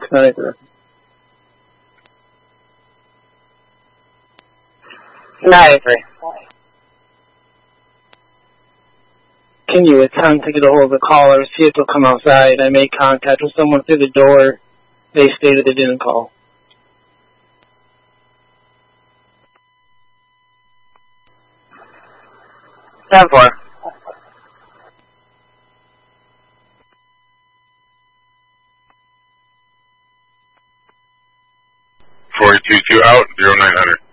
693. 93. Can you attempt to get a hold of the caller, see if they'll come outside? I made contact with someone through the door. They stated they didn't call. Ten four. 422 out, 0900.